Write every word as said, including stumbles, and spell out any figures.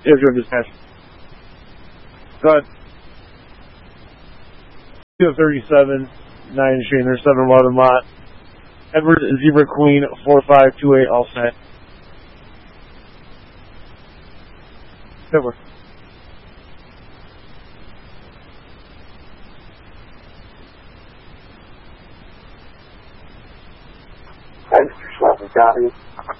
Air dispatch. Go ahead. two thirty-seven, nine Shaner, seven eleven lot. Edward Zebra Queen, four five two eight, all set. Over. Thanks for swapping copy.